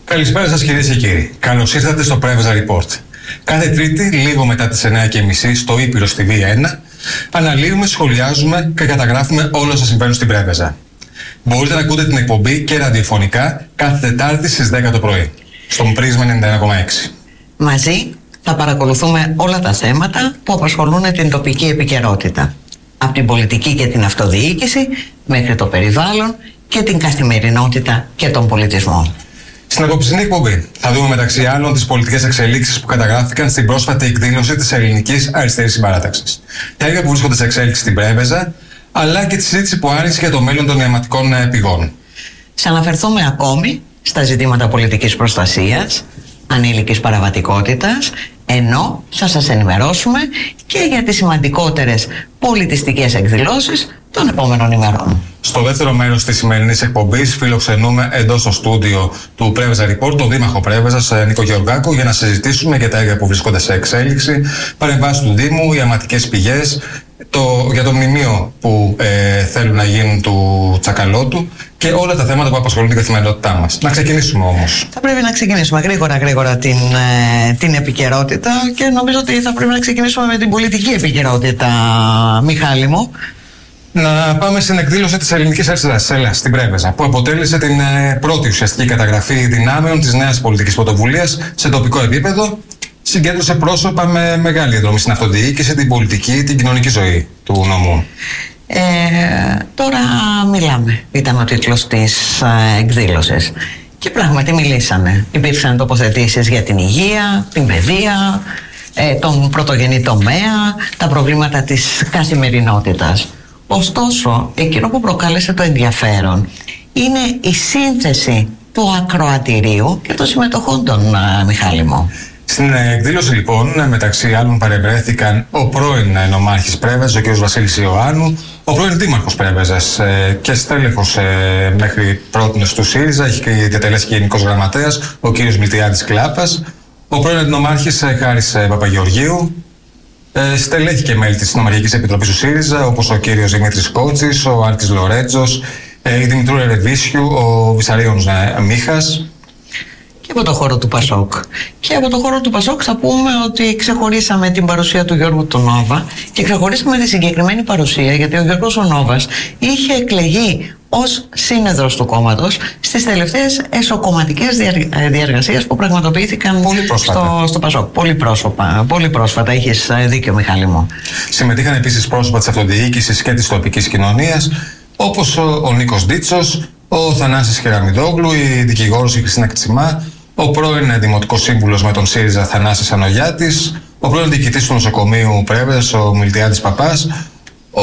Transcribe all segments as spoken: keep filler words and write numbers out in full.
Καλησπέρα σας κυρίες και κύριοι. Καλώς ήρθατε στο Preveza Report. Κάθε Τρίτη, λίγο μετά τις εννιά και μισή, στο Ήπειρο στη Β ένα, αναλύουμε, σχολιάζουμε και καταγράφουμε όλα όσα συμβαίνουν στην Preveza. Μπορείτε να ακούτε την εκπομπή και ραδιοφωνικά κάθε Τετάρτη στις δέκα το πρωί, στον Πρίσμα ενενήντα ένα κόμμα έξι. Μαζί θα παρακολουθούμε όλα τα θέματα που απασχολούν την τοπική επικαιρότητα. Από την πολιτική και την αυτοδιοίκηση μέχρι το περιβάλλον και την καθημερινότητα και τον πολιτισμό. Στην απόψινή εκπομπή θα δούμε μεταξύ άλλων τις πολιτικές εξελίξεις που καταγράφηκαν στην πρόσφατη εκδήλωση της Ελληνικής Αριστερής Συμπαράταξης. Τα έργα που βρίσκονται σε εξέλιξη στην Preveza, αλλά και τη συζήτηση που άνοιξε για το μέλλον των αιματικών πηγών. Θα αναφερθούμε ακόμη στα ζητήματα πολιτικής προστασίας, ανήλικης παραβατικότητας, ενώ θα σας ενημερώσουμε και για τις σημαντικότερες πολιτιστικές εκδηλώσεις των επόμενων ημερών. Στο δεύτερο μέρος της σημερινής εκπομπής φιλοξενούμε εντός στο στούντιο του Preveza Report τον Δήμαρχο Πρέβεζας, Νίκο Γεωργάκο, για να συζητήσουμε για τα έργα που βρίσκονται σε εξέλιξη, παρεμβάσεις του Δήμου, οι αιματικές πηγές, το, για το μνημείο που ε, θέλουν να γίνουν του Τσακαλώτου και όλα τα θέματα που απασχολούν την καθημερινότητά μας. Να ξεκινήσουμε όμως. Θα πρέπει να ξεκινήσουμε γρήγορα γρήγορα την, ε, την επικαιρότητα και νομίζω ότι θα πρέπει να ξεκινήσουμε με την πολιτική επικαιρότητα, Μιχάλη μου. Να πάμε στην εκδήλωση της Ελληνικής Αριστεράς της Ελλάδας στην Preveza, που αποτέλεσε την ε, πρώτη ουσιαστική καταγραφή δυνάμεων της νέας πολιτικής πρωτοβουλίας σε τοπικό επίπεδο. Συγκέντρωσε πρόσωπα με μεγάλη δρομή στην αυτοδιοίκηση, την πολιτική, την κοινωνική ζωή του νομού. Ε, τώρα μιλάμε, ήταν ο τίτλος της ε, εκδήλωσης. Και πράγματι μιλήσαμε. Υπήρξαν τοποθετήσεις για την υγεία, την παιδεία, ε, τον πρωτογενή τομέα, τα προβλήματα της καθημερινότητας. Ωστόσο, εκείνο που προκάλεσε το ενδιαφέρον είναι η σύνθεση του ακροατηρίου και των συμμετοχών των uh, Μιχάλη μου. Στην εκδήλωση λοιπόν, μεταξύ άλλων παρευρέθηκαν ο πρώην νομάρχης Preveza, ο κ. Βασίλης Ιωάννου, ο πρώην δήμαρχος Prevezας ε, και στέλεχος ε, μέχρι πρότινος του ΣΥΡΙΖΑ, έχει και διατελέσει και γενικός γραμματέας, ο κ. Μιλτιάδης Κλάπας, ο πρώην νομάρχης ε, Χάρης ε, Παπαγεωργίου, Ε, στελέχη και μέλη της Νομαρχικής Επιτροπής του ΣΥΡΙΖΑ, όπως ο κύριος Δημήτρης Κότσης, ο Άρκης Λορέτζος, ε, η Δημητρού Ερεβίσιου, ο Βυσαρίων ε, Μίχας. Και από το χώρο του Πασόκ. Και από το χώρο του Πασόκ θα πούμε ότι ξεχωρίσαμε την παρουσία του Γιώργου του Νόβα και ξεχωρίσαμε τη συγκεκριμένη παρουσία γιατί ο Γιώργος ο Νόβας είχε εκλεγεί ως σύνεδρος του κόμματος στις τελευταίες εσωκομματικές διαργασίες που πραγματοποιήθηκαν στο, στο Πασόκ. Πολύ πρόσωπα, πολύ πρόσφατα, έχεις δίκιο Μιχάλη μου. Συμμετείχαν επίσης πρόσωπα της αυτοδιοίκησης και της τοπικής κοινωνίας, όπως ο, ο Νίκος Ντίτσος, ο Θανάσης Χεραμιδόγλου, η δικηγόρος η Χριστίνα Κτσιμά, ο πρώην Δημοτικός Σύμβουλος με τον ΣΥΡΙΖΑ Θανάσης Ανογιάτης, ο πρώην διοικητής του νοσοκομείου Preveza, ο Μιλτιάδης Παπάς, Ο,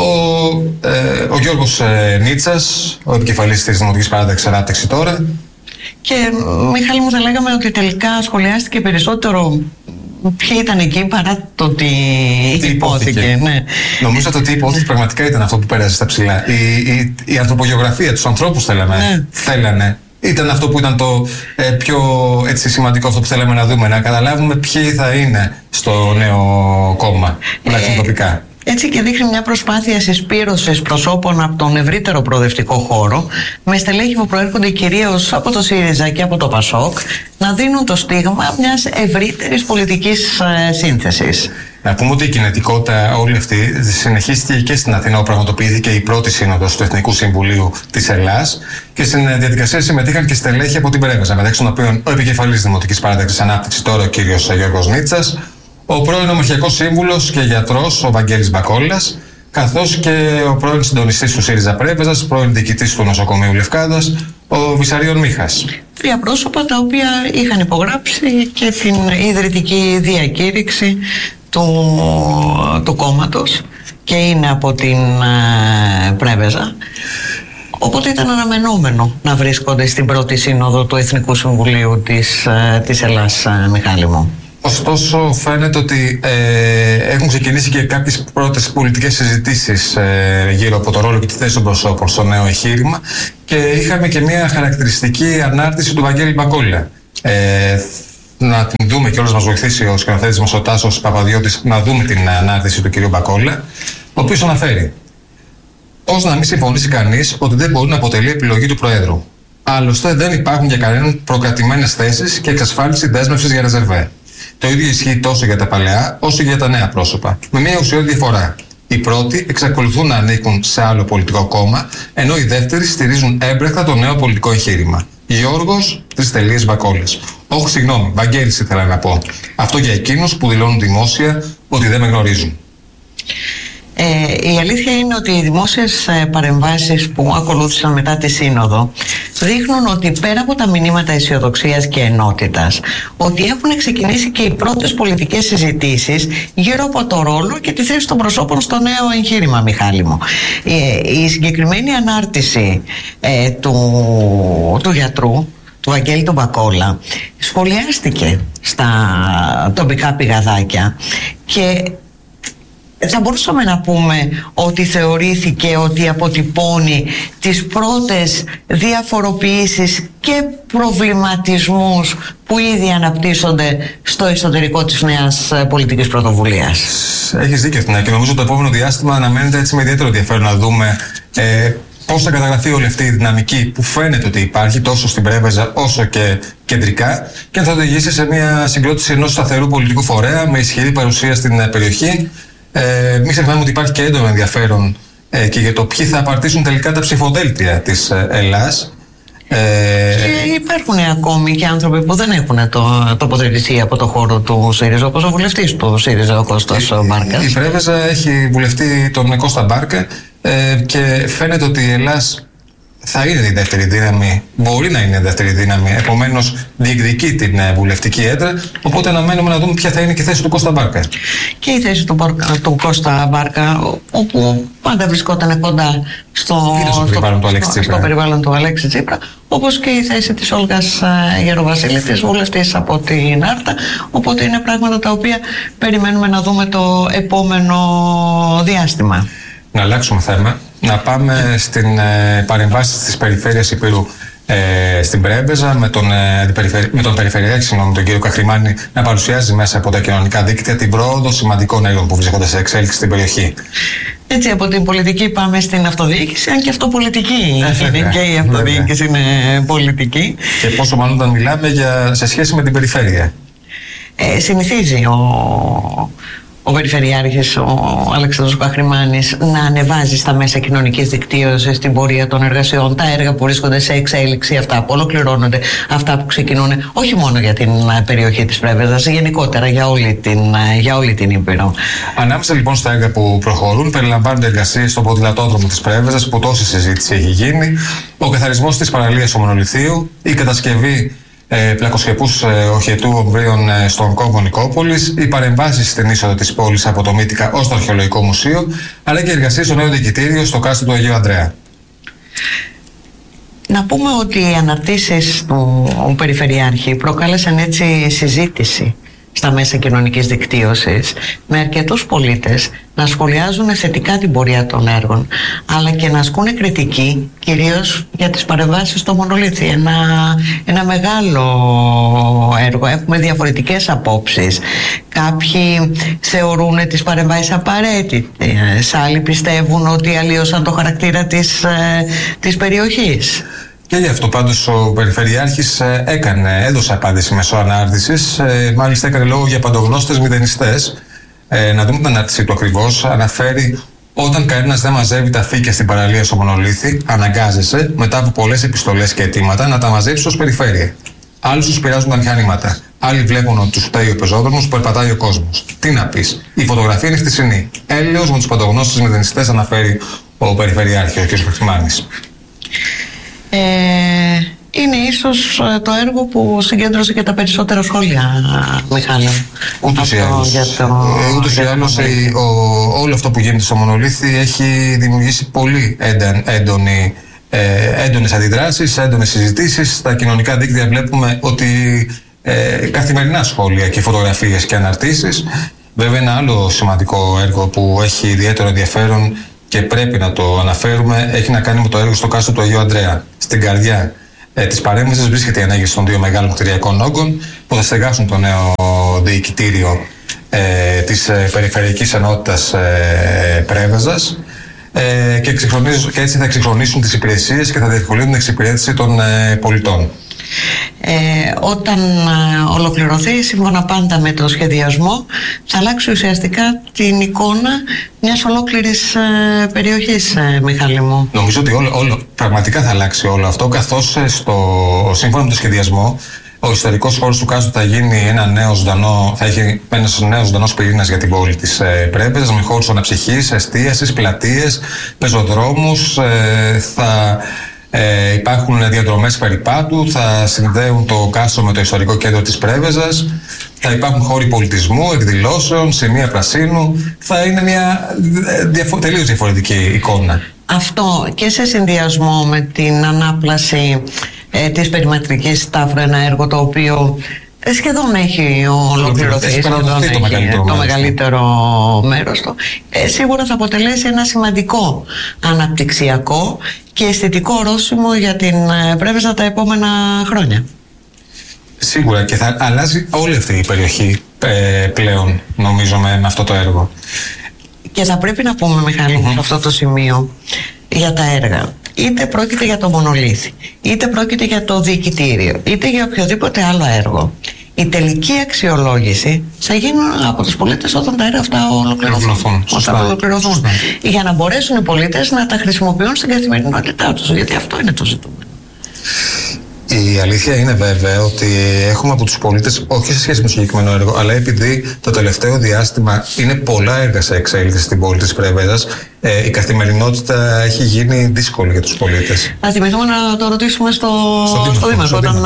ε, ο Γιώργος ε, Νίτσας, ο επικεφαλής της Δημοτικής Παράταξης Ανάπτυξη τώρα. Και Μιχάλη μου, θα λέγαμε ότι τελικά σχολιάστηκε περισσότερο ποιοι ήταν εκεί παρά το τι, τι υπόθηκε. υπόθηκε. Ναι. Νομίζω ότι τι υπόθηκε πραγματικά ήταν αυτό που πέρασε στα ψηλά. Η, η, η ανθρωπογεωγραφία, τους ανθρώπους θέλαμε, ναι. θέλανε. Ήταν αυτό που ήταν το ε, πιο έτσι, σημαντικό, αυτό που θέλαμε να δούμε, να καταλάβουμε ποιοι θα είναι στο νέο κόμμα, τουλάχιστον ε, τοπικά. Έτσι και δείχνει μια προσπάθεια συσπήρωσης προσώπων από τον ευρύτερο προοδευτικό χώρο, με στελέχη που προέρχονται κυρίως από το ΣΥΡΙΖΑ και από το ΠΑΣΟΚ, να δίνουν το στίγμα μιας ευρύτερης πολιτικής ε, σύνθεσης. Να πούμε ότι η κινητικότητα όλη αυτή συνεχίστηκε και στην Αθήνα, όπου πραγματοποιήθηκε η πρώτη σύνοδος του Εθνικού Συμβουλίου της Ελλάδας και στην διαδικασία συμμετείχαν και στελέχη από την Preveza, μεταξύ των οποίων ο επικεφαλής Δημοτικής Παράταξης Ανάπτυξη τώρα, ο κ. Γιώργος Νίτσας, ο πρώην νομαρχιακός σύμβουλος και γιατρός, ο Βαγγέλης Μπακόλας, καθώς και ο πρώην συντονιστής του ΣΥΡΙΖΑ Preveza, πρώην διοικητής του νοσοκομείου Λευκάδας, ο Βυσαρίων Μίχας. Τρία πρόσωπα τα οποία είχαν υπογράψει και την ιδρυτική διακήρυξη του, του κόμματος και είναι από την uh, Preveza. Οπότε ήταν αναμενόμενο να βρίσκονται στην πρώτη σύνοδο του Εθνικού Συμβουλίου της, uh, της Ελλάδας, uh, Μιχάλη μου. Ωστόσο, φαίνεται ότι ε, έχουν ξεκινήσει και κάποιες πρώτες πολιτικές συζητήσεις ε, γύρω από το ρόλο και τη θέση των προσώπων στο νέο εγχείρημα και είχαμε και μια χαρακτηριστική ανάρτηση του Βαγγέλη Μπακόλα. Ε, να την δούμε και όλος μας βοηθήσει ο σκηνοθέτης μας ο Τάσος Παπαδιώτης να δούμε την ανάρτηση του κ. Μπακόλα, ο οποίος αναφέρει: «Ως να μην συμφωνήσει κανείς ότι δεν μπορεί να αποτελεί επιλογή του Προέδρου. Άλλωστε, δεν υπάρχουν για κανέναν προκρατημένες θέσεις και εξασφάλιση δέσμευσης για ρεζερβέ. Το ίδιο ισχύει τόσο για τα παλαιά όσο και για τα νέα πρόσωπα. Με μια ουσιώδη διαφορά. Οι πρώτοι εξακολουθούν να ανήκουν σε άλλο πολιτικό κόμμα, ενώ οι δεύτεροι στηρίζουν έμπρεχτα το νέο πολιτικό εγχείρημα. Γιώργος, τρεις τελείες, Βακόλης. Όχι, συγγνώμη, Βαγγέλης ήθελα να πω. Αυτό για εκείνους που δηλώνουν δημόσια ότι δεν με γνωρίζουν. Ε, η αλήθεια είναι ότι οι δημόσιες ε, παρεμβάσεις που ακολούθησαν μετά τη Σύνοδο δείχνουν ότι πέρα από τα μηνύματα αισιοδοξίας και ενότητας, ότι έχουν ξεκινήσει και οι πρώτες πολιτικές συζητήσεις γύρω από το ρόλο και τη θέση των προσώπων στο νέο εγχείρημα, Μιχάλη μου. Ε, η συγκεκριμένη ανάρτηση ε, του, του γιατρού, του Βαγγέλη τον Μπακόλα, σχολιάστηκε στα τοπικά πηγαδάκια και θα μπορούσαμε να πούμε ότι θεωρήθηκε ότι αποτυπώνει τις πρώτες διαφοροποιήσεις και προβληματισμούς που ήδη αναπτύσσονται στο εσωτερικό της νέας πολιτικής πρωτοβουλίας. Έχεις δίκιο, Αθηνά, και νομίζω το επόμενο διάστημα αναμένεται έτσι με ιδιαίτερο ενδιαφέρον να δούμε ε, πώς θα καταγραφεί όλη αυτή η δυναμική που φαίνεται ότι υπάρχει τόσο στην Πρέβεζα όσο και κεντρικά και θα οδηγήσει σε μια συγκρότηση ενός σταθερού πολιτικού φορέα με ισχυρή παρουσία στην περιοχή. Ε, μην ξεχνάμε ότι υπάρχει και έντονο ενδιαφέρον ε, και για το ποιοι θα απαρτήσουν τελικά τα ψηφοδέλτια της ε, Ελλάς. Ε, και υπάρχουν ακόμη και άνθρωποι που δεν έχουν το, τοποθετηθεί από το χώρο του ΣΥΡΙΖΑ, όπως ο βουλευτής του ΣΥΡΙΖΑ, ο Κώστας Μπάρκας. Η Πρέβεζα έχει βουλευτή τον Κώστα Μπάρκα ε, και φαίνεται ότι η Ελλάς θα είναι η δεύτερη δύναμη, μπορεί να είναι η δεύτερη δύναμη, επομένως διεκδικεί την βουλευτική έδρα. Οπότε αναμένουμε να δούμε ποια θα είναι και η θέση του Κώστα Μπάρκα. Και η θέση του, του Κώστα Μπάρκα, όπου πάντα βρισκόταν κοντά στο, στο, στο, περιβάλλον, του Αλέξη στο, στο περιβάλλον του Αλέξη Τσίπρα, όπως και η θέση της Όλγας Γεροβασίλη, της βουλευτής από την Άρτα. Οπότε είναι πράγματα τα οποία περιμένουμε να δούμε το επόμενο διάστημα. Να αλλάξουμε θέμα. Να πάμε στην ε, παρεμβάση της Περιφέρειας Ηπείρου ε, στην Πρέβεζα με τον, ε, με τον Περιφερειάρχη, συγγνώμη, τον κύριο Καχρημάνη, να παρουσιάζει μέσα από τα κοινωνικά δίκτυα την πρόοδο σημαντικών έργων που βρίσκονται σε εξέλιξη στην περιοχή. Έτσι, από την πολιτική πάμε στην αυτοδιοίκηση, αν και αυτό πολιτική ε, είναι, και η αυτοδιοίκηση είναι πολιτική. Και πόσο μάλλον όταν μιλάμε για, σε σχέση με την περιφέρεια. Ε, συνηθίζει ο... ο Περιφερειάρχης, ο Αλέξανδρος Καχρημάνης, να ανεβάζει στα μέσα κοινωνικής δικτύωσης την πορεία των εργασιών, τα έργα που βρίσκονται σε εξέλιξη, αυτά που ολοκληρώνονται, αυτά που ξεκινούν, όχι μόνο για την περιοχή της Πρέβεζας, γενικότερα για όλη την, για όλη την Ήπειρο. Ανάμεσα λοιπόν στα έργα που προχωρούν, περιλαμβάνονται εργασίες στο ποδηλατόδρομο της Πρέβεζας, που τόση συζήτηση έχει γίνει, ο καθαρισμός της παραλίας Ομονολιθίου, η κατασκευή Ε, πλακοσκεπούς ε, οχετού ομβρίων ε, στον κόμβο Νικόπολης, οι παρεμβάσεις στην είσοδο της πόλης από το Μύτικα ως το Αρχαιολογικό Μουσείο, αλλά και εργασίες στο νέο διοικητήριο στο κάστρο του Αγίου Ανδρέα. Να πούμε ότι οι αναρτήσεις του Περιφερειάρχη προκάλεσαν έτσι συζήτηση στα μέσα κοινωνικής δικτύωσης, με αρκετούς πολίτες να σχολιάζουν θετικά την πορεία των έργων, αλλά και να ασκούν κριτική κυρίως για τις παρεμβάσεις στο Μονολίθι. Ένα, ένα μεγάλο έργο, έχουμε διαφορετικές απόψεις. Κάποιοι θεωρούν τις παρεμβάσεις απαραίτητες, άλλοι πιστεύουν ότι αλλοιώσαν το χαρακτήρα της, της περιοχής. Και γι' αυτό πάντως ο Περιφερειάρχης έκανε, έδωσε απάντηση μέσω ανάρτησης, μάλιστα έκανε λόγο για παντογνώστες μηδενιστές. Ε, να δούμε την ανάρτησή του ακριβώς. Αναφέρει: όταν κανένας δεν μαζεύει τα φύκια στην παραλία στο Μονολίθι, αναγκάζεσαι μετά από πολλές επιστολές και αιτήματα να τα μαζέψεις ως περιφέρεια. Άλλους τους πειράζουν τα μηχανήματα. Άλλοι βλέπουν ότι τους φταίει ο πεζόδρομος που περπατάει ο κόσμος. Τι να πεις, η φωτογραφία είναι χτεσινή. Έλεος με τους παντογνώστες μηδενιστές, αναφέρει ο Περιφερειάρχης, ο κ. Καχρημάνης. Ε, είναι ίσως το έργο που συγκέντρωσε και τα περισσότερα σχόλια, Μιχάλη. Ούτως ή άλλως, ούτως ή άλλως όλο αυτό που γίνεται στο Μονολίθι έχει δημιουργήσει πολύ έντονη, ε, έντονες αντιδράσεις, έντονες συζητήσεις. Στα κοινωνικά δίκτυα βλέπουμε ότι ε, καθημερινά σχόλια και φωτογραφίες και αναρτήσεις. Βέβαια, ένα άλλο σημαντικό έργο που έχει ιδιαίτερο ενδιαφέρον και πρέπει να το αναφέρουμε έχει να κάνει με το έργο στο κάστρο του Αγίου Ανδρέα. Στην καρδιά ε, της παρέμβασης βρίσκεται η ανάγκη των δύο μεγάλων κτηριακών όγκων που θα στεγάσουν το νέο διοικητήριο ε, της ε, Περιφερειακής Ενότητας ε, Πρέβεζας. ε, και, και έτσι θα εξυγχρονίσουν τις υπηρεσίες και θα διευκολύνουν την εξυπηρέτηση των ε, πολιτών. Ε, όταν ε, ολοκληρωθεί, σύμφωνα πάντα με το σχεδιασμό, θα αλλάξει ουσιαστικά την εικόνα μιας ολόκληρης ε, περιοχής, ε, Μιχάλη μου. Νομίζω ότι όλο, όλο, πραγματικά θα αλλάξει όλο αυτό, καθώς στο, σύμφωνα με το σχεδιασμό, ο ιστορικός χώρος του κάστρου θα γίνει ένα νέο ζωντανό, θα έχει ένας νέος ζωντανός πυρήνας για την πόλη της ε, Πρέβεζας, με χώρους αναψυχής, εστίασης, πλατείες, πεζοδρόμους, ε, θα ε, υπάρχουν διαδρομές περιπάτου, θα συνδέουν το κάστρο με το ιστορικό κέντρο της Πρέβεζας, θα υπάρχουν χώροι πολιτισμού, εκδηλώσεων, σημεία πρασίνου, θα είναι μια διαφο- τελείως διαφορετική εικόνα. Αυτό και σε συνδυασμό με την ανάπλαση ε, της περιμετρικής Ταύρου, ένα έργο το οποίο σχεδόν έχει ολοκληρωθεί, έχει σχεδόν έχει το μεγαλύτερο, το μέρος, μεγαλύτερο μέρος του, ε, σίγουρα θα αποτελέσει ένα σημαντικό αναπτυξιακό και αισθητικό ορόσημο για την Πρέβεζα τα επόμενα χρόνια. Σίγουρα, και θα αλλάζει όλη αυτή η περιοχή ε, πλέον, νομίζω, με, με αυτό το έργο. Και θα πρέπει να πούμε, Μιχάλη, mm-hmm. σε αυτό το σημείο για τα έργα. Είτε πρόκειται για το μονολίθι, είτε πρόκειται για το διοικητήριο, είτε για οποιοδήποτε άλλο έργο. Η τελική αξιολόγηση θα γίνει από τους πολίτες όταν τα έργα αυτά ολοκληρωθούν. Όταν ολοκληρωθούν. Για να μπορέσουν οι πολίτες να τα χρησιμοποιούν στην καθημερινότητά τους. Γιατί αυτό είναι το ζητούμενο. Η αλήθεια είναι βέβαια ότι έχουμε από τους πολίτες, όχι σε σχέση με το συγκεκριμένο έργο, αλλά επειδή το τελευταίο διάστημα είναι πολλά έργα σε εξέλιξη στην πόλη της Πρέβεζας, ε, η καθημερινότητα έχει γίνει δύσκολη για τους πολίτες. Θα θυμηθούμε να το ρωτήσουμε στο, στο, στο Δήμαρχο, όταν,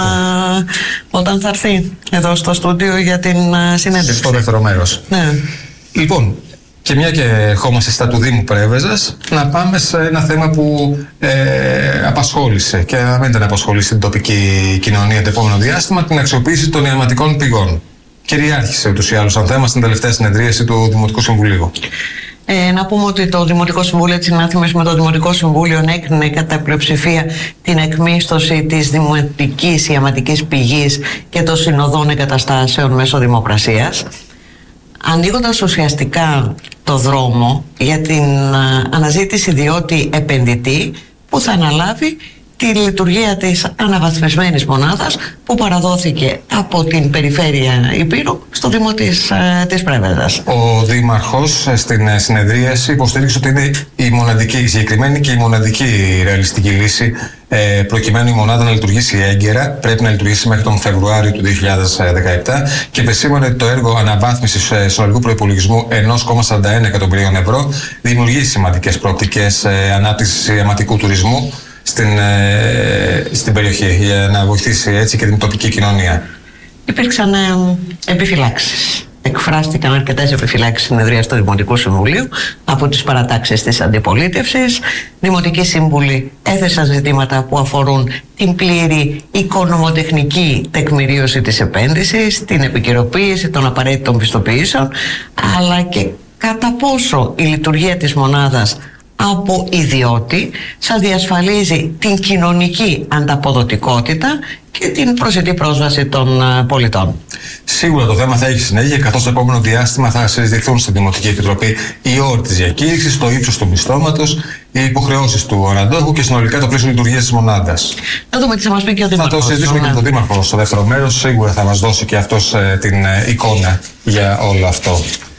όταν θα έρθει εδώ στο στούντιο για την συνέντευξη. Στο δεύτερο μέρος. Ναι. Λοιπόν, και μια και ερχόμαστε στα του Δήμου Πρέβεζας, να πάμε σε ένα θέμα που ε, απασχόλησε και να μην την απασχολήσει την τοπική κοινωνία το επόμενο διάστημα, την αξιοποίηση των ιερματικών πηγών. Κυριάρχησε ούτως ή άλλως σαν θέμα στην τελευταία συνεδρίαση του Δημοτικού Συμβουλίου. Ε, να πούμε ότι το Δημοτικό Συμβούλιο της Αθήνας με το Δημοτικό Συμβούλιο έκρινε κατά πλειοψηφία την εκμίσθωση της δημοτικής ιαματικής πηγής και των συνοδών εγκαταστάσεων μέσω δημοπρασίας, ανοίγοντας ουσιαστικά το δρόμο για την αναζήτηση ιδιώτη επενδυτή που θα αναλάβει τη λειτουργία της αναβαθμισμένης μονάδας που παραδόθηκε από την περιφέρεια Ηπείρου στο Δήμο της, της Πρέβεζας. Ο Δήμαρχος στην συνεδρίαση υποστήριξε ότι είναι η μοναδική, η συγκεκριμένη και η μοναδική ρεαλιστική λύση ε, προκειμένου η μονάδα να λειτουργήσει έγκαιρα. Πρέπει να λειτουργήσει μέχρι τον Φεβρουάριο του δύο χιλιάδες δεκαεπτά και επεσήμανε ότι το έργο αναβάθμισης συνολικού προϋπολογισμού ένα κόμμα σαράντα ένα εκατομμυρίων ευρώ δημιουργεί σημαντικές προοπτικές ε, ανάπτυξης ιαματικού τουρισμού Στην, ε, στην περιοχή για να βοηθήσει έτσι και την τοπική κοινωνία. Υπήρξαν ε, επιφυλάξεις. Εκφράστηκαν αρκετές επιφυλάξεις συνεδρίας του Δημοτικού Συμβουλίου από τις παρατάξεις της αντιπολίτευσης. Δημοτικοί σύμβουλοι έθεσαν ζητήματα που αφορούν την πλήρη οικονομοτεχνική τεκμηρίωση της επένδυσης, την επικαιροποίηση των απαραίτητων πιστοποιήσεων, αλλά και κατά πόσο η λειτουργία της μονάδας από ιδιώτη θα διασφαλίζει την κοινωνική ανταποδοτικότητα και την προσιτή πρόσβαση των πολιτών. Σίγουρα το θέμα θα έχει συνέχεια, καθώς το επόμενο διάστημα θα συζητηθούν στην Δημοτική Επιτροπή οι όροι της διακήρυξης, το ύψος του μισθώματος, οι υποχρεώσεις του αναδόχου και συνολικά το πλαίσιο λειτουργίας της μονάδας. Θα δούμε τι θα μας πει και ο Δήμαρχος. Θα το συζητήσουμε και με τον Δήμαρχο στο δεύτερο μέρος. Σίγουρα θα μας δώσει και αυτός ε, την ε, εικόνα για όλο αυτό.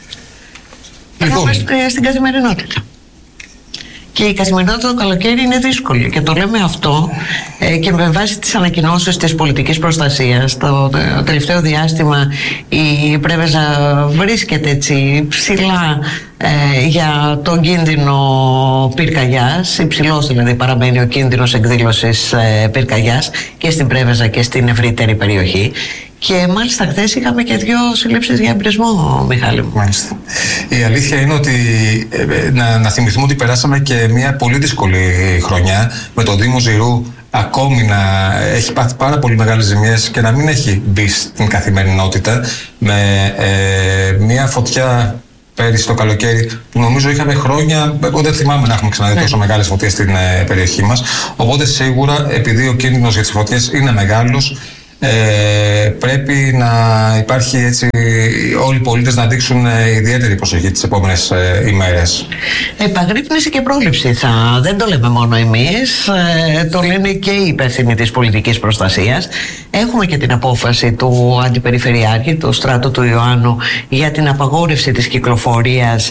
Λοιπόν, στην καθημερινότητα. Και η καθημερινότητα το καλοκαίρι είναι δύσκολη και το λέμε αυτό ε, και με βάση τις ανακοινώσεις της πολιτικής προστασίας. Το, το τελευταίο διάστημα η Πρέβεζα βρίσκεται έτσι ψηλά ε, για τον κίνδυνο πυρκαγιάς, υψηλός δηλαδή παραμένει ο κίνδυνος εκδήλωσης ε, πυρκαγιάς και στην Πρέβεζα και στην ευρύτερη περιοχή. Και μάλιστα χθες είχαμε και δύο συλλήψεις για εμπρισμό, Μιχάλη μου. Μάλιστα. Η αλήθεια είναι ότι ε, να, να θυμηθούμε ότι περάσαμε και μια πολύ δύσκολη χρονιά με το Δήμο Ζηρού ακόμη να έχει πάθει πάρα πολύ μεγάλες ζημιές και να μην έχει μπει στην καθημερινότητα με ε, μια φωτιά πέρυσι το καλοκαίρι που νομίζω είχαμε χρόνια, εγώ δεν θυμάμαι να έχουμε ξαναδεί τόσο μεγάλες φωτιές στην ε, περιοχή μας, οπότε σίγουρα επειδή ο κίνδυνος για τις φωτιές είναι μεγάλος, ε, πρέπει να υπάρχει έτσι, όλοι οι πολίτες να δείξουν ιδιαίτερη προσοχή τις επόμενες ε, ημέρες. Επαγρύπνηση και πρόληψη θα, δεν το λέμε μόνο εμείς, ε, το λένε και οι υπεύθυνοι της πολιτικής προστασίας. Έχουμε και την απόφαση του Αντιπεριφερειάρχη, του Στράτου του Ιωάννου, για την απαγόρευση της κυκλοφορίας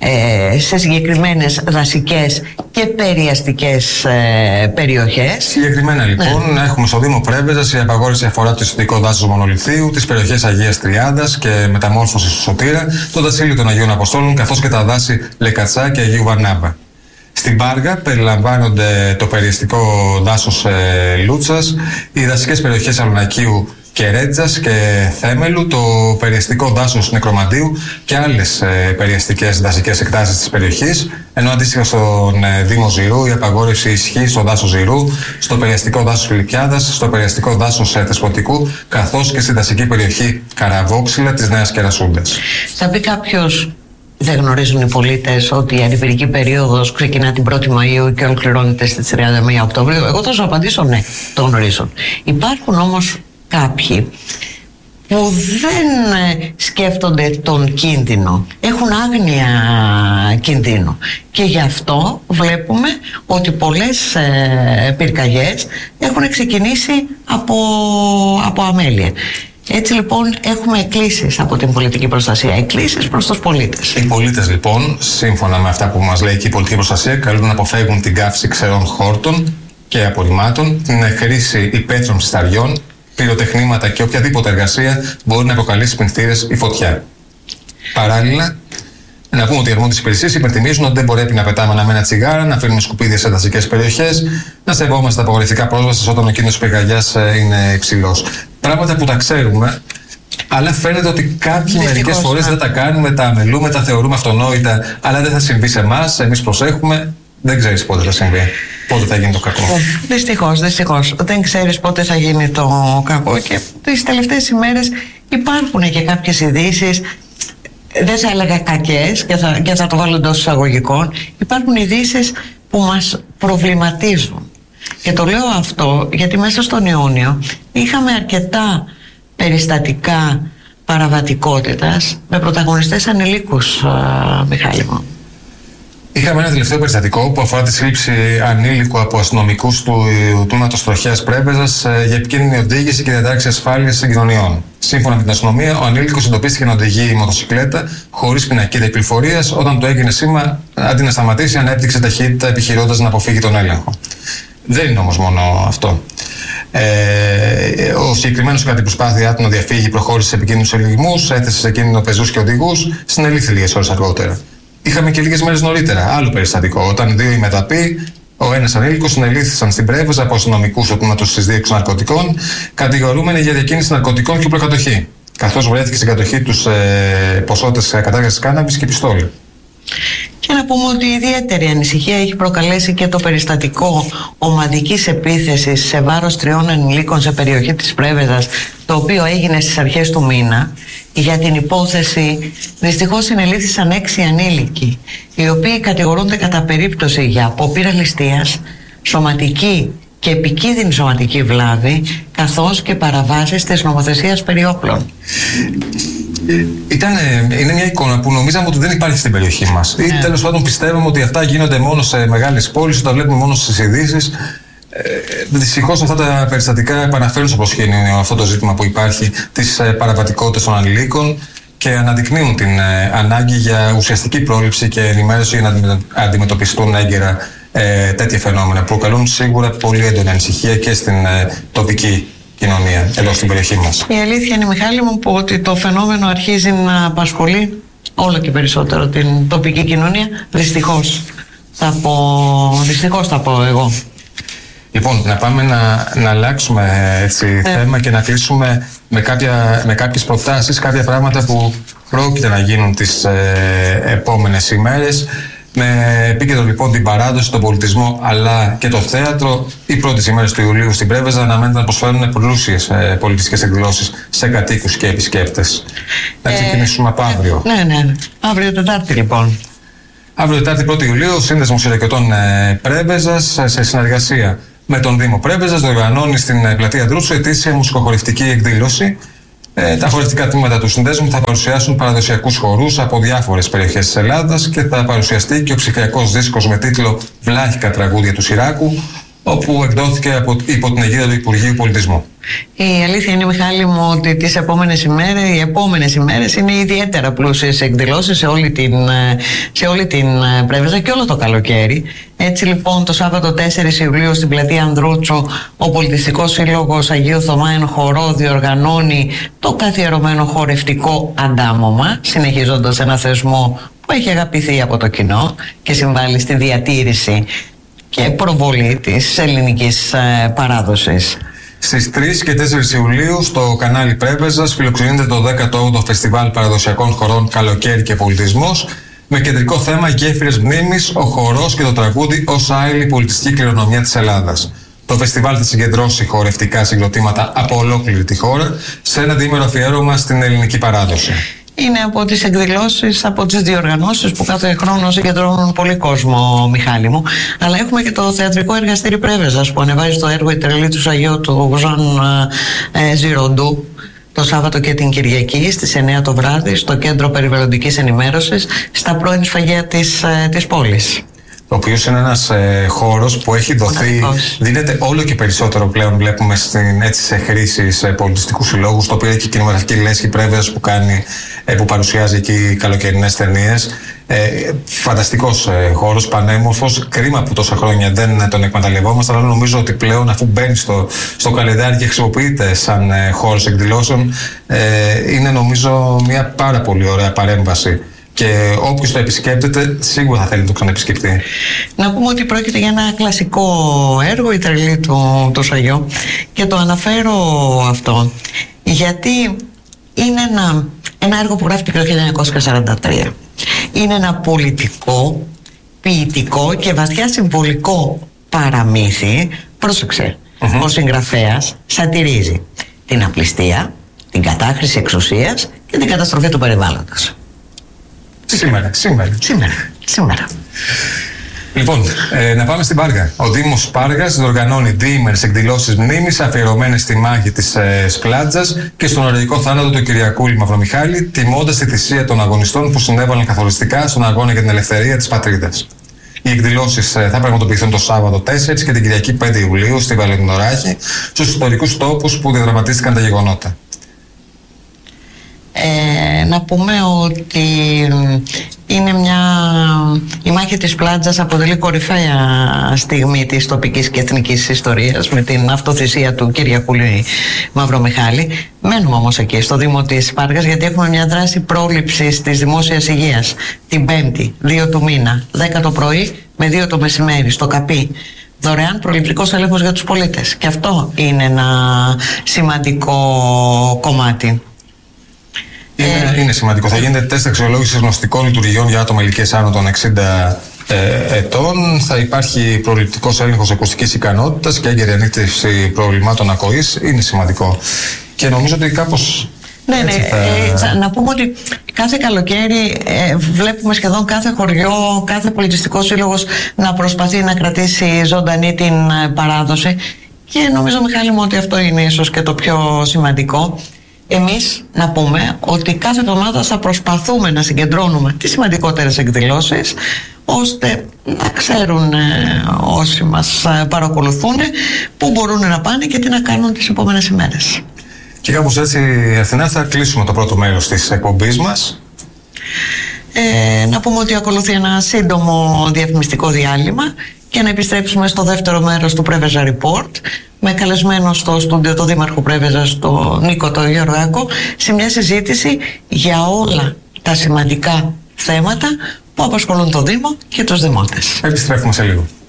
ε, σε συγκεκριμένες δασικές και περιαστικές ε, περιοχές. Συγκεκριμένα λοιπόν, ναι. Έχουμε στο Δήμο Πρέβεζας η απαγόρευση αφορά το ιστορικό δάσος Μονολιθίου, τις περιοχές Αγίας Τριάδας και Μεταμόρφωσης του Σωτήρα, το δασίλειο των Αγίων Αποστόλων, καθώς και τα δάση Λεκατσά και Αγίου Βαρνάβα. Στην Πάργα περιλαμβάνονται το περιεστικό δάσος ε, Λούτσας, οι δασικές περιοχές Σαλονακίου και Ρέτζας και Θέμελου, το περιεστικό δάσος Νεκρομαντίου και άλλες ε, περιεστικές δασικές εκτάσεις της περιοχής, ενώ αντίστοιχα στον ε, Δήμο Ζηρού η απαγόρευση ισχύει στο δάσος Ζηρού, στο περιεστικό δάσος Φιλιππιάδας, στο περιεστικό δάσος ε, Θεσποτικού, καθώς και στη δασική περιοχή Καραβόξυλα της Νέας Κερασούντας. Θα πει κάποιος, δεν γνωρίζουν οι πολίτες ότι η αντιπυρική περίοδος ξεκινά την πρώτη Μαΐου και ολοκληρώνεται στις τριάντα μία Οκτωβρίου? Εγώ θα σου απαντήσω ναι, το γνωρίζουν. Υπάρχουν όμως κάποιοι που δεν σκέφτονται τον κίνδυνο, έχουν άγνοια κινδύνου και γι' αυτό βλέπουμε ότι πολλές ε, πυρκαγιές έχουν ξεκινήσει από, από αμέλεια. Έτσι λοιπόν έχουμε εκκλήσεις από την πολιτική προστασία, εκκλήσεις προς τους πολίτες. Οι πολίτες λοιπόν, σύμφωνα με αυτά που μας λέει και η πολιτική προστασία, καλούν να αποφεύγουν την καύση ξερών χόρτων και απορριμμάτων, την χρήση υπαίθρων ψισταριών, πυροτεχνήματα και οποιαδήποτε εργασία μπορεί να προκαλέσει πλημμύρες ή φωτιά. Παράλληλα, να πούμε ότι οι αρμόδιες υπηρεσίες υπενθυμίζουν ότι δεν μπορεί να πετάμε αναμένα τσιγάρα, να φέρνουμε σκουπίδια σε δασικές περιοχές, να σεβόμαστε τα απαγορευτικά πρόσβασης όταν ο κίνδυνος πυρκαγιάς είναι υψηλός. Πράγματα που τα ξέρουμε, αλλά φαίνεται ότι κάποιοι μερικές φορές ναι. δεν τα κάνουμε, τα αμελούμε, τα θεωρούμε αυτονόητα, αλλά δεν θα συμβεί σε εμάς, εμείς προσέχουμε, δεν ξέρεις πότε θα συμβεί. Πότε θα γίνει το κακό. Δυστυχώς, δυστυχώς. Δεν ξέρεις πότε θα γίνει το κακό και τις τελευταίες ημέρες υπάρχουν και κάποιες ειδήσεις, δεν θα έλεγα κακές και θα, και θα το βάλω εντός εισαγωγικών. Υπάρχουν ειδήσεις που μας προβληματίζουν. Και το λέω αυτό γιατί μέσα στον Ιούνιο είχαμε αρκετά περιστατικά παραβατικότητας με πρωταγωνιστές ανηλίκους, α, Μιχάλη μου. Είχαμε ένα τελευταίο περιστατικό που αφορά τη σύλληψη ανήλικου από αστυνομικούς του τμήματος Τροχέας Πρέβεζας για επικίνδυνη οδήγηση και διατάραξη ασφάλειας συγκοινωνιών. Σύμφωνα με την αστυνομία, ο ανήλικος εντοπίστηκε να οδηγεί μοτοσυκλέτα χωρίς πινακίδα κυκλοφορίας. Όταν το έγινε σήμα, αντί να σταματήσει, ανέπτυξε ταχύτητα επιχειρώντας να αποφύγει τον έλεγχο. Δεν είναι όμως μόνο αυτό. Ε, ο συγκεκριμένος κατά την προσπάθειά του να διαφύγει προχώρησε σε επικίνδυνους ελιγμούς, έθεσε σε κίνδυνο πεζούς και οδηγούς, συνελήφθη λίγες ώρες αργότερα. Είχαμε και λίγες μέρες νωρίτερα άλλο περιστατικό, όταν δύο ημεταποί, ο ένας ανήλικος, συνελήφθησαν στην Πρέβεζα από αστυνομικούς του τμήματος της δίωξης ναρκωτικών, κατηγορούμενοι για διακίνηση ναρκωτικών και προκατοχή, καθώς βρέθηκε στην κατοχή τους ε, ποσότητες κατάργασης κάναβης και πιστόλι. Και να πούμε ότι η ιδιαίτερη ανησυχία έχει προκαλέσει και το περιστατικό ομαδικής επίθεσης σε βάρος τριών ανηλίκων σε περιοχή της Πρέβεζας, το οποίο έγινε στις αρχές του μήνα. Για την υπόθεση δυστυχώς συνελήφθησαν έξι ανήλικοι, οι οποίοι κατηγορούνται κατά περίπτωση για απόπειρα ληστείας, σωματική και επικίνδυνη σωματική βλάβη, καθώς και παραβάσεις της νομοθεσίας περί όπλων. Ήτανε, είναι μια εικόνα που νομίζαμε ότι δεν υπάρχει στην περιοχή μας. Yeah. Ή τέλος πάντων πιστεύουμε ότι αυτά γίνονται μόνο σε μεγάλες πόλεις, τα βλέπουμε μόνο στις ειδήσεις. Ε, δυστυχώς αυτά τα περιστατικά επαναφέρουν στο προσκήνιο αυτό το ζήτημα που υπάρχει της ε, παραβατικότητας των ανηλίκων και αναδεικνύουν την ε, ανάγκη για ουσιαστική πρόληψη και ενημέρωση για να αντιμετωπιστούν έγκαιρα ε, τέτοια φαινόμενα που προκαλούν σίγουρα πολύ έντονη ανησυχία και στην ε, τοπική κοινωνία εδώ στην περιοχή μας. Η αλήθεια είναι, Μιχάλη μου, που ότι το φαινόμενο αρχίζει να απασχολεί όλο και περισσότερο την τοπική κοινωνία. Δυστυχώς θα πω, δυστυχώς θα πω εγώ. Λοιπόν, να πάμε να, να αλλάξουμε έτσι, ε. θέμα και να κλείσουμε με, κάποια, με κάποιες προτάσεις, κάποια πράγματα που πρόκειται να γίνουν τις ε, επόμενες ημέρες. Με επίκεντρο λοιπόν την παράδοση, τον πολιτισμό αλλά και το θέατρο, οι πρώτες ημέρες του Ιουλίου στην Πρέβεζα αναμένεται να προσφέρουν πλούσιες ε, πολιτιστικές εκδηλώσεις σε κατοίκους και επισκέπτες. Να ξεκινήσουμε ε, από αύριο. Ναι, ναι, ναι. Αύριο Τετάρτη λοιπόν. Αύριο Τετάρτη πρώτη Ιουλίου, ο Σύνδεσμος Ιεροκιωτών ε, Πρέβεζας σε συνεργασία με τον Δήμο Πρέβεζας διοργανώνει στην πλατεία Δρούτσου ετήσια μουσικοχορευτική εκδήλωση. Ε, τα χορευτικά τμήματα του συνδέσμου θα παρουσιάσουν παραδοσιακούς χορούς από διάφορες περιοχές της Ελλάδας και θα παρουσιαστεί και ο ψηφιακός δίσκος με τίτλο «Βλάχικα τραγούδια του Σιράκου», όπου εκδόθηκε από, υπό την αιγύδα του Υπουργείου Πολιτισμού. Η αλήθεια είναι, Μιχάλη μου, ότι τις επόμενες ημέρες, οι επόμενες ημέρες είναι ιδιαίτερα πλούσιες εκδηλώσεις σε όλη την, σε όλη την Πρέβεζα και όλο το καλοκαίρι. Έτσι λοιπόν, το Σάββατο τέσσερις Ιουλίου στην πλατεία Ανδρούτσου ο Πολιτιστικός Σύλλογος Αγίου Θωμά εν Χορό διοργανώνει το καθιερωμένο χορευτικό αντάμωμα, συνεχίζοντας ένα θεσμό που έχει αγαπηθεί από το κοινό και συμβάλλει στη διατήρηση και προβολή της ελληνικής ε, παράδοσης. Στις τρεις και τέσσερις Ιουλίου στο κανάλι Πρέβεζας φιλοξενείται το δέκατο όγδοο Φεστιβάλ Παραδοσιακών Χορών Καλοκαίρι και Πολιτισμός, με κεντρικό θέμα γέφυρες μνήμης, ο χορός και το τραγούδι ως άειλη πολιτιστική κληρονομιά της Ελλάδας. Το φεστιβάλ θα συγκεντρώσει χορευτικά συγκροτήματα από ολόκληρη τη χώρα σε ένα διήμερο αφιέρωμα στην ελληνική παράδοση. Είναι από τις εκδηλώσεις, από τις διοργανώσεις που κάθε χρόνο συγκεντρώνουν πολύ κόσμο, Μιχάλη μου. Αλλά έχουμε και το θεατρικό εργαστήρι Πρέβεζας που ανεβάζει το έργο «Η τρελή του Αγίου» του Ζαν ε, Ζιροντού το Σάββατο και την Κυριακή στις εννιά το βράδυ στο Κέντρο Περιβαλλοντικής Ενημέρωσης στα πρώην σφαγεία της, ε, της πόλης. Ο οποίος είναι ένας ε, χώρος που έχει δοθεί, δίνεται όλο και περισσότερο πλέον, βλέπουμε στην, έτσι, σε χρήση σε πολιτιστικούς συλλόγους, το οποίο έχει και η κινηματογραφική λέσχη Πρέβεζας που, κάνει, ε, που παρουσιάζει εκεί καλοκαιρινές ταινίες. Ε, φανταστικός ε, χώρος, πανέμορφος. Κρίμα που τόσα χρόνια δεν τον εκμεταλλευόμαστε, αλλά νομίζω ότι πλέον, αφού μπαίνει στο, στο καλεντάρι και χρησιμοποιείται σαν ε, χώρος εκδηλώσεων, ε, είναι νομίζω μια πάρα πολύ ωραία παρέμβαση. Και όποιος το επισκέπτεται σίγουρα θα θέλει να το ξαναεπισκεφτεί. Να πούμε ότι πρόκειται για ένα κλασικό έργο, η τρελή του, του Σαγιού, και το αναφέρω αυτό γιατί είναι ένα, ένα έργο που γράφτηκε το χίλια εννιακόσια σαράντα τρία. Είναι ένα πολιτικό, ποιητικό και βαθιά συμβολικό παραμύθι. Πρόσεξε, mm-hmm. ο συγγραφέας σατυρίζει την απληστία, την κατάχρηση εξουσίας και την καταστροφή του περιβάλλοντος. Σήμερα, σήμερα. Σήμερα, σήμερα. Λοιπόν, ε, να πάμε στην Πάργα. Ο Δήμος Πάργας διοργανώνει διήμερες εκδηλώσεις μνήμης αφιερωμένες στη μάχη της ε, Σπλάτζας και στον οριακό θάνατο του Κυριακούλη Μαυρομιχάλη, τιμώντας τη θυσία των αγωνιστών που συνέβαλαν καθοριστικά στον αγώνα για την ελευθερία της πατρίδας. Οι εκδηλώσεις ε, θα πραγματοποιηθούν το Σάββατο τέσσερις και την Κυριακή πέντε Ιουλίου στη Βαλεντινοράχη, στους ιστορικούς τόπους που διαδραματίστηκαν τα γεγονότα. Ε, να πούμε ότι είναι μια... η μάχη της Πλάτζας αποτελεί κορυφαία στιγμή της τοπικής και εθνικής ιστορίας με την αυτοθυσία του Κυριακούλη Μαυρομιχάλη. Μένουμε όμως εκεί στο Δήμο της Πάργας γιατί έχουμε μια δράση πρόληψης της δημόσιας υγείας την Πέμπτη, δύο του μήνα, δέκα το πρωί με δύο το μεσημέρι στο Καπί. Δωρεάν προληπτικός έλεγχος για τους πολίτες. Και αυτό είναι ένα σημαντικό κομμάτι. Είναι, ε, είναι σημαντικό. Θα γίνεται τεστ αξιολόγησης γνωστικών λειτουργιών για άτομα ηλικίας άνω των εξήντα ε, ετών. Θα υπάρχει προληπτικός έλεγχος ακουστικής ικανότητας και έγκαιρη ανείχνευση προβλημάτων ακοής. Είναι σημαντικό. Και νομίζω ότι κάπως. Ναι, ναι. Θα... Ε, να πούμε ότι κάθε καλοκαίρι ε, βλέπουμε σχεδόν κάθε χωριό, κάθε πολιτιστικό σύλλογος να προσπαθεί να κρατήσει ζωντανή την ε, παράδοση. Και νομίζω, Μιχάλη μου, ότι αυτό είναι ίσως και το πιο σημαντικό. Εμείς να πούμε ότι κάθε εβδομάδα θα προσπαθούμε να συγκεντρώνουμε τις σημαντικότερες εκδηλώσεις ώστε να ξέρουν ε, όσοι μας ε, παρακολουθούν πού μπορούν να πάνε και τι να κάνουν τις επόμενες ημέρες. Και κάπως έτσι, Αθηνά, θα κλείσουμε το πρώτο μέρος της εκπομπής μας. Ε, να πούμε ότι ακολουθεί ένα σύντομο διαφημιστικό διάλειμμα και να επιστρέψουμε στο δεύτερο μέρος του Πρέβεζα Report με καλεσμένο στο στούντιο το Δήμαρχο Πρέβεζας, τον Νίκο το Γεωργάκο, σε μια συζήτηση για όλα τα σημαντικά θέματα που απασχολούν το Δήμο και τους δημότες. Επιστρέφουμε σε λίγο.